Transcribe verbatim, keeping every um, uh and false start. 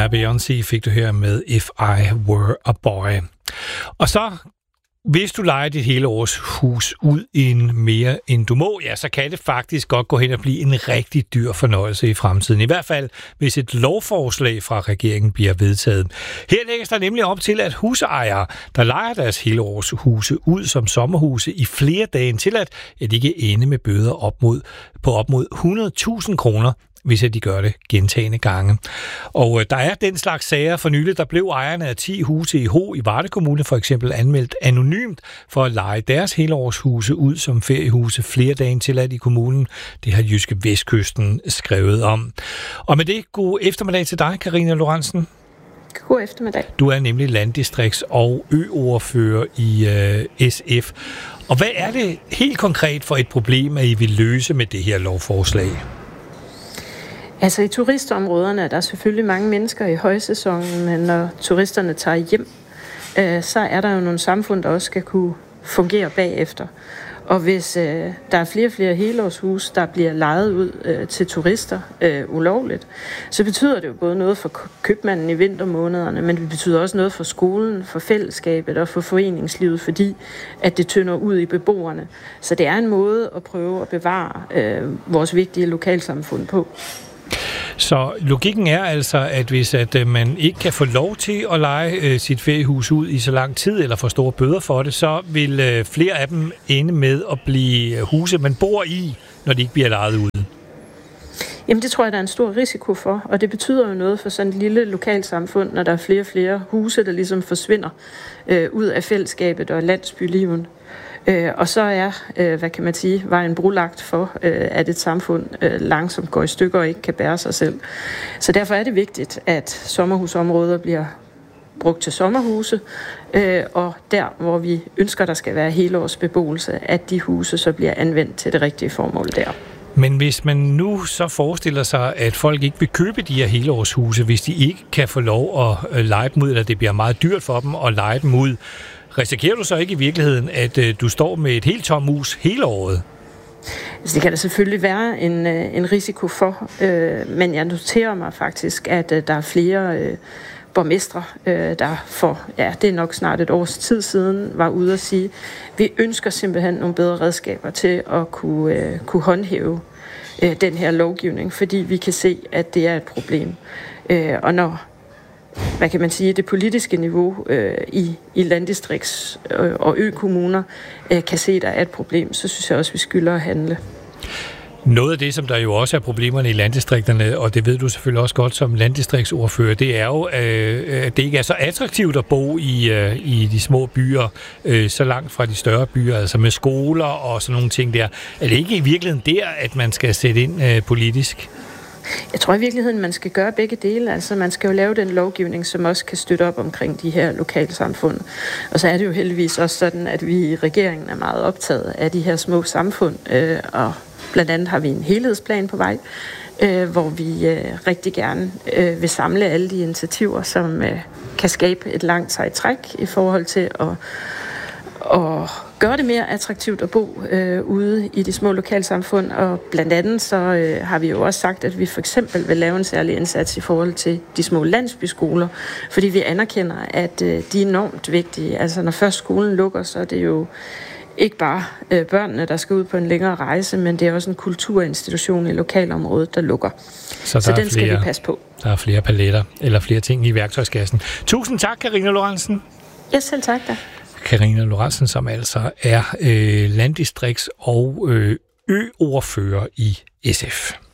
Ja, Beyoncé fik du her med If I Were a Boy. Og så, hvis du lejer dit hele års hus ud en mere end du må, ja, så kan det faktisk godt gå hen og blive en rigtig dyr fornøjelse i fremtiden. I hvert fald, hvis et lovforslag fra regeringen bliver vedtaget. Her lægges der nemlig op til, at husejere, der lejer deres hele års huse ud som sommerhuse i flere dage til, at de ikke ende med bøder op mod, på op mod hundrede tusind kroner, hvis de gør det gentagne gange. Og øh, der er den slags sager. For nylig, der blev ejerne af ti huse i Ho i Varde Kommune for eksempel anmeldt anonymt for at leje deres helårshuse ud som feriehuse flere dage tilladt i kommunen. Det har Jyske Vestkysten skrevet om. Og med det, god eftermiddag til dig, Karina Lorentzen. God eftermiddag. Du er nemlig landdistrikts- og ø-ordfører i øh, S F. Og hvad er det helt konkret for et problem, at I vil løse med det her lovforslag? Altså i turistområderne er der selvfølgelig mange mennesker i højsæsonen, men når turisterne tager hjem, øh, så er der jo nogle samfund, der også skal kunne fungere bagefter. Og hvis øh, der er flere og flere helårshus, der bliver lejet ud øh, til turister øh, ulovligt, så betyder det jo både noget for købmanden i vintermånederne, men det betyder også noget for skolen, for fællesskabet og for foreningslivet, fordi at det tynder ud i beboerne. Så det er en måde at prøve at bevare øh, vores vigtige lokalsamfund på. Så logikken er altså, at hvis at man ikke kan få lov til at leje øh, sit feriehus ud i så lang tid, eller få store bøder for det, så vil øh, flere af dem ende med at blive huse, man bor i, når de ikke bliver lejet ud. Jamen det tror jeg, der er en stor risiko for, og det betyder jo noget for sådan et lille lokalsamfund, når der er flere og flere huse, der ligesom forsvinder øh, ud af fællesskabet og landsbyliven. Øh, og så er, øh, hvad kan man sige, vejen brolagt for, øh, at et samfund øh, langsomt går i stykker og ikke kan bære sig selv. Så derfor er det vigtigt, at sommerhusområder bliver brugt til sommerhuse, øh, og der, hvor vi ønsker, der skal være helårsbeboelse, at de huse så bliver anvendt til det rigtige formål der. Men hvis man nu så forestiller sig, at folk ikke vil købe de her helårshuse, hvis de ikke kan få lov at leje dem ud, eller det bliver meget dyrt for dem at leje dem ud, risikerer du så ikke i virkeligheden, at øh, du står med et helt tom hus hele året? Altså, det kan der selvfølgelig være en, øh, en risiko for, øh, men jeg noterer mig faktisk, at øh, der er flere øh, borgmestre, øh, der for, ja, det er nok snart et års tid siden, var ude at sige, vi ønsker simpelthen nogle bedre redskaber til at kunne, øh, kunne håndhæve øh, den her lovgivning, fordi vi kan se, at det er et problem. Øh, og når hvad kan man sige, det politiske niveau øh, i, i landdistrikts- øh, og ø-kommuner øh, kan se, at der er et problem, så synes jeg også, at vi skylder at handle. Noget af det, som der jo også er problemerne i landdistrikterne, og det ved du selvfølgelig også godt som landdistriktsordfører, det er jo, øh, at det ikke er så attraktivt at bo i, øh, i de små byer, øh, så langt fra de større byer, altså med skoler og sådan nogle ting der. Er det ikke i virkeligheden der, at man skal sætte ind øh, politisk? Jeg tror i virkeligheden, man skal gøre begge dele. Altså man skal jo lave den lovgivning, som også kan støtte op omkring de her lokalsamfund. Og så er det jo heldigvis også sådan, at vi i regeringen er meget optaget af de her små samfund. Øh, og blandt andet har vi en helhedsplan på vej, øh, hvor vi øh, rigtig gerne øh, vil samle alle de initiativer, som øh, kan skabe et langt sejt træk i forhold til at og gøre det mere attraktivt at bo øh, ude i de små lokalsamfund. Og blandt andet så øh, har vi jo også sagt, at vi for eksempel vil lave en særlig indsats i forhold til de små landsbyskoler, fordi vi anerkender, at øh, de er enormt vigtige. Altså når først skolen lukker, så er det jo ikke bare øh, børnene, der skal ud på en længere rejse, men det er også en kulturinstitution i lokalområdet, der lukker. Så, så den skal flere, vi passe på. Der er flere paletter eller flere ting i værktøjskassen. Tusind tak, Karina Lorentzen. Ja, selv tak da. Karina Lorentzen, som altså er øh, landdistrikts- og øh, ø-ordfører i S F.